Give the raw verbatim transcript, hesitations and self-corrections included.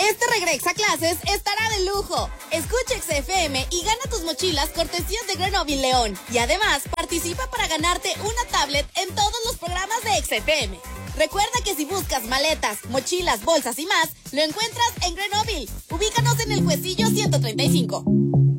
Este regreso a clases estará de lujo. Escucha X F M y gana tus mochilas cortesías de Grenoble León. Y además, participa para ganarte una tablet en todos los programas de X F M. Recuerda que si buscas maletas, mochilas, bolsas y más, lo encuentras en Grenoble. Ubícanos en el Cuecillo ciento treinta y cinco.